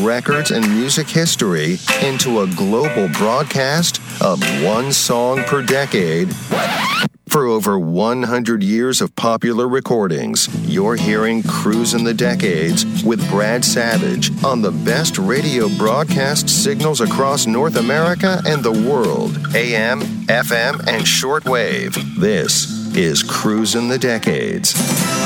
records and music history into a global broadcast of one song per decade. For over 100 years of popular recordings, you're hearing Cruisin' the Decades with Brad Savage on the best radio broadcast signals across North America and the world. AM, FM, and shortwave. This is Cruisin' the Decades.